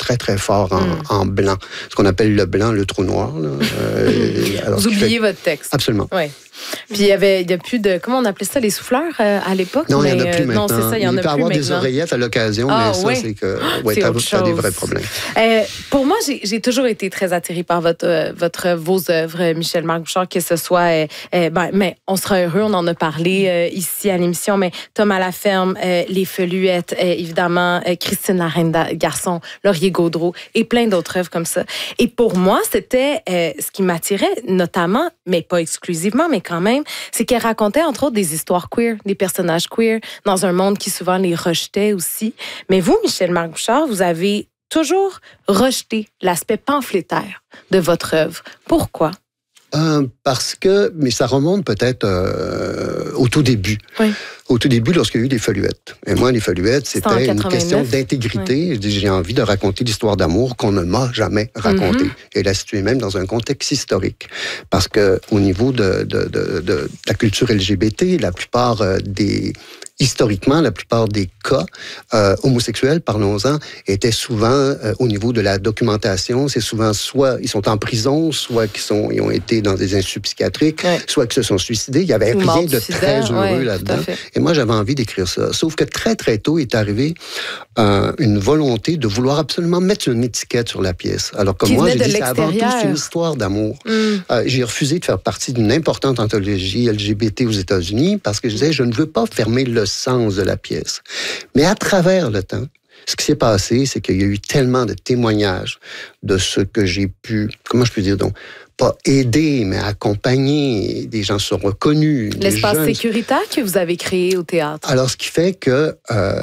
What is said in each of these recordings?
très, très fort en blanc. Ce qu'on appelle le blanc, le trou noir. Là. Vous oubliez votre texte. Absolument. Oui. Puis il y a plus de, comment on appelait ça, les souffleurs à l'époque? Non, il n'y en a plus maintenant. Non, c'est ça, il y en a plus maintenant. peut avoir des oreillettes à l'occasion, mais ça, c'est que ça a des vrais problèmes. Pour moi, j'ai toujours été très attirée par vos œuvres, Michel-Marc Bouchard, que ce soit, mais on sera heureux, on en a parlé ici à l'émission, mais Thomas Laferme, Les Feluettes, évidemment, Christine la Reine Garçon, Laurier Gaudreau et plein d'autres œuvres comme ça. Et pour moi, c'était ce qui m'attirait notamment, mais pas exclusivement, mais quand même, c'est qu'elle racontait entre autres des histoires queer, des personnages queer, dans un monde qui souvent les rejetait aussi. Mais vous, Michel-Marc Bouchard, vous avez toujours rejeté l'aspect pamphlétaire de votre œuvre. Pourquoi? Parce que, mais ça remonte peut-être au tout début. Oui. Au tout début, lorsqu'il y a eu les Feluettes. Et moi, les Feluettes, c'était une question d'intégrité. Oui. J'ai envie de raconter l'histoire d'amour qu'on ne m'a jamais racontée. Et la situer même dans un contexte historique. Parce que au niveau de la culture LGBT, la plupart historiquement, la plupart des cas homosexuels, parlons-en, étaient souvent au niveau de la documentation. C'est souvent soit ils sont en prison, soit ils ont été dans des instituts psychiatriques, soit qu'ils se sont suicidés. Il n'y avait rien de très heureux là-dedans. Et moi, j'avais envie d'écrire ça. Sauf que très, très tôt est arrivé une volonté de vouloir absolument mettre une étiquette sur la pièce. Alors que moi, j'ai dit, c'est avant tout une histoire d'amour. J'ai refusé de faire partie d'une importante anthologie LGBT aux États-Unis parce que je disais, je ne veux pas fermer le sens de la pièce. Mais à travers le temps, ce qui s'est passé, c'est qu'il y a eu tellement de témoignages de ce que j'ai pu, comment je peux dire donc, pas aider, mais accompagner. Des gens sont reconnus. L'espace sécuritaire que vous avez créé au théâtre. Alors, ce qui fait que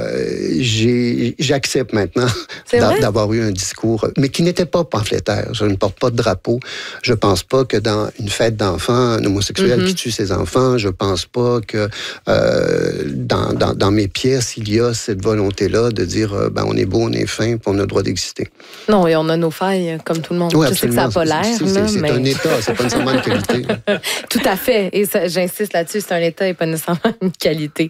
j'accepte maintenant d'avoir eu un discours, mais qui n'était pas pamphlétaire. Je ne porte pas de drapeau. Je pense pas que dans une fête d'enfants, un homosexuel qui tue ses enfants, je pense pas que dans mes pièces, il y a cette volonté-là de dire, on est beau, on est fin, puis on a le droit d'exister. Non, et on a nos failles, comme tout le monde. Oui, je sais que ça n'a pas l'air, c'est un état, c'est pas nécessairement une qualité. Tout à fait, et ça, j'insiste là-dessus, c'est un état et pas nécessairement une qualité.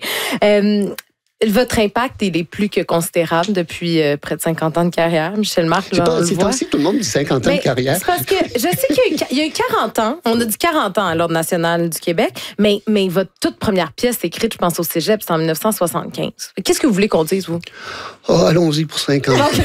Votre impact, il est plus que considérable depuis près de 50 ans de carrière. Michel-Marc, c'est temps-ci que tout le monde dit 50 ans de carrière. C'est parce que je sais qu'il y a eu 40 ans, on a dit 40 ans à l'Ordre national du Québec, mais votre toute première pièce écrite, je pense, au Cégep, c'est en 1975. Qu'est-ce que vous voulez qu'on dise, vous? Allons-y pour 50 ans.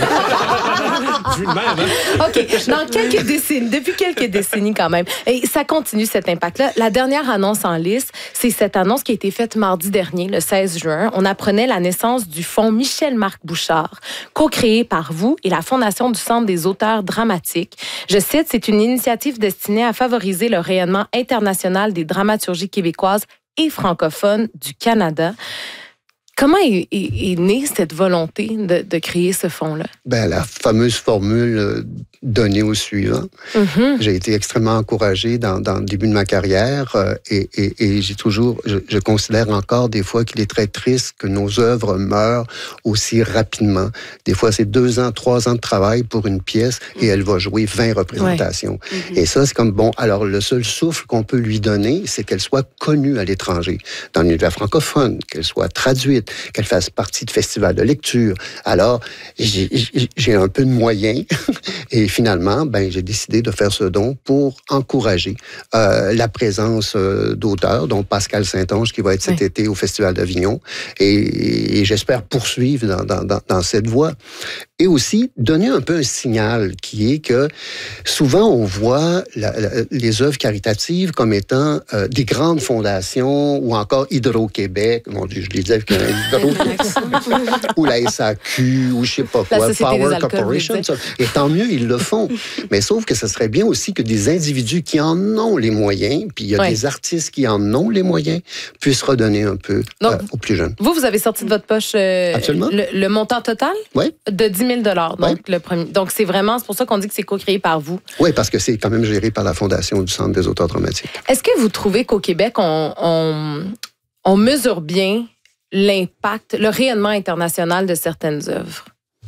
OK. Depuis quelques décennies quand même. Et ça continue cet impact-là. La dernière annonce en lice, c'est cette annonce qui a été faite mardi dernier, le 16 juin. On apprenait la naissance du fonds Michel-Marc Bouchard, co-créé par vous et la Fondation du Centre des auteurs dramatiques. Je cite, c'est une initiative destinée à favoriser le rayonnement international des dramaturgies québécoises et francophones du Canada. Comment est née cette volonté de créer ce fonds-là? La fameuse formule donnée au suivant. J'ai été extrêmement encouragé dans le début de ma carrière et j'ai toujours, je considère encore des fois qu'il est très triste que nos œuvres meurent aussi rapidement. Des fois, c'est 2 ans, 3 ans de travail pour une pièce et elle va jouer 20 représentations. Et ça, c'est comme, alors le seul souffle qu'on peut lui donner, c'est qu'elle soit connue à l'étranger, dans l'univers francophone, qu'elle soit traduite, qu'elle fasse partie de festivals de lecture. Alors, j'ai un peu de moyens et finalement, j'ai décidé de faire ce don pour encourager la présence d'auteurs, dont Pascal Saint-Onge, qui va être cet été au Festival d'Avignon, et j'espère poursuivre dans cette voie. Et aussi, donner un peu un signal qui est que souvent, on voit les œuvres caritatives comme étant des grandes fondations ou encore Hydro-Québec, mon Dieu, je l'ai dit avec un Hydro, ou la SAQ, ou je sais pas quoi, Power Corporation. Et tant mieux, ils le font. Mais sauf que ce serait bien aussi que des individus qui en ont les moyens, puis il y a des artistes qui en ont les moyens, puissent redonner un peu aux plus jeunes. Vous avez sorti de votre poche le montant total de 10 000 $. Donc, le premier. Donc, c'est pour ça qu'on dit que c'est co-créé par vous. Oui, parce que c'est quand même géré par la Fondation du Centre des auteurs dramatiques. Est-ce que vous trouvez qu'au Québec, on mesure bien l'impact, le rayonnement international de certaines œuvres?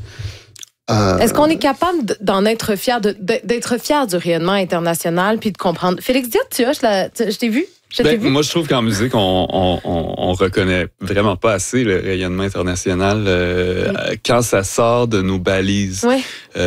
Est-ce qu'on est capable d'être fier du rayonnement international puis de comprendre? Félix Diot, je t'ai vu? Moi, je trouve qu'en musique, on reconnaît vraiment pas assez le rayonnement international quand ça sort de nos balises.